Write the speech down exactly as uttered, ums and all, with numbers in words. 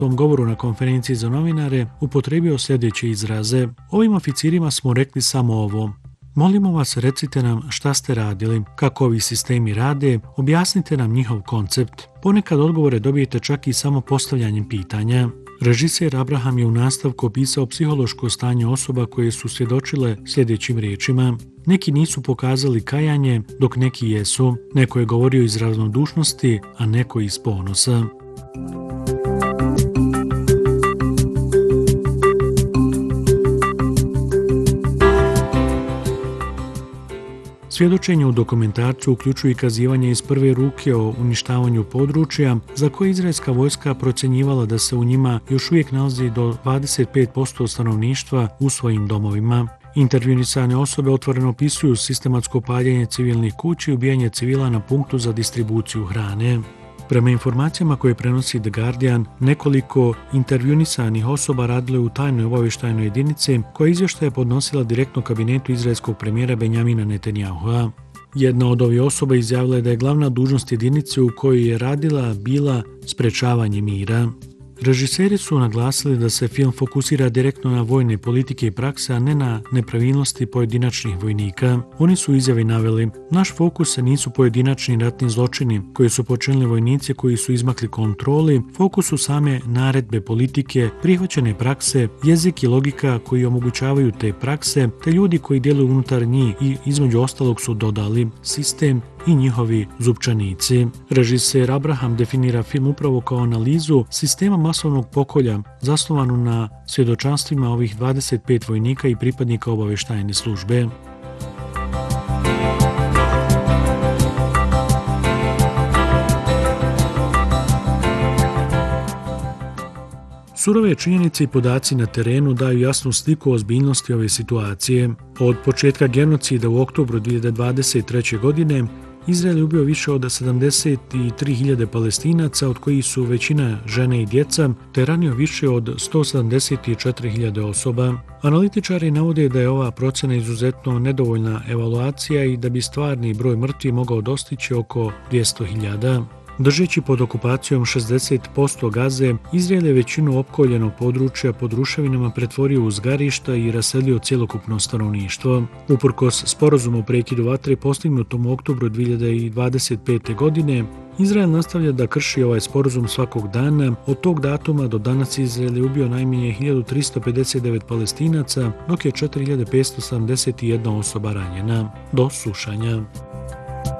U tom govoru na konferenciji za novinare upotrijebio sljedeće izraze: ovim oficirima smo rekli samo ovo: molimo vas, recite nam šta ste radili, kako ovi sistemi rade, objasnite nam njihov koncept. Ponekad odgovore dobijete čak i samo postavljanjem pitanja. Režiser Abraham je u nastavku opisao psihološko stanje osoba koje su svjedočile sljedećim riječima: neki nisu pokazali kajanje, dok neki jesu. Neko je govorio iz ravnodušnosti, a neko iz ponosa. Svjedočenje u dokumentarcu uključuje i kazivanje iz prve ruke o uništavanju područja za koje izraelska vojska procjenjivala da se u njima još uvijek nalazi do dvadeset pet posto stanovništva u svojim domovima. Intervjuisane osobe otvoreno opisuju sistematsko paljenje civilnih kuća i ubijanje civila na punktu za distribuciju hrane. Prema informacijama koje prenosi The Guardian, nekoliko intervjuisanih osoba radilo je u tajnoj obavještajnoj jedinici koja izvještaje podnosila direktno kabinetu izraelskog premijera Benjamina Netanyahua. Jedna od ovih osoba izjavila je da je glavna dužnost jedinice u kojoj je radila bila sprečavanje mira. Režiseri su naglasili da se film fokusira direktno na vojne politike i prakse, a ne na nepravilnosti pojedinačnih vojnika. Oni su u izjavi naveli: naš fokus nisu pojedinačni ratni zločini koje su počinili vojnici koji su izmakli kontroli, fokus su same naredbe politike, prihvaćene prakse, jezik i logika koji omogućavaju te prakse, te ljudi koji djeluju unutar njih i između ostalog su dodali sistem i njihovi zupčanici. Režiser Abraham definira film upravo kao analizu sistema masovnog pokolja zasnovanu na svjedočanstvima ovih dvadeset pet vojnika i pripadnika obavještajne službe. Surove činjenice i podaci na terenu daju jasnu sliku o ozbiljnosti ove situacije. Od početka genocida u oktobru dvije hiljade dvadeset treće. godine Izrael je ubio više od sedamdeset tri hiljade Palestinaca, od kojih su većina žene i djeca, te ranio više od sto sedamdeset četiri hiljade osoba. Analitičari navode da je ova procjena izuzetno nedovoljna evaluacija i da bi stvarni broj mrtvih mogao dostići oko dvjesto hiljada. Držeći pod okupacijom šezdeset posto Gaze, Izrael je većinu opkoljenog područja pod ruševinama pretvorio u uzgarišta i raselio cjelokupno stanovništvo. Uprkos sporazumu o prekidu vatre postignutom u oktobru dvije hiljade dvadeset pete. godine, Izrael nastavlja da krši ovaj sporazum svakog dana. Od tog datuma do danas Izrael je ubio najmanje hiljadu tristo pedeset devet Palestinaca, dok je četiri hiljade petsto sedamdeset jedna osoba ranjena. Do slušanja.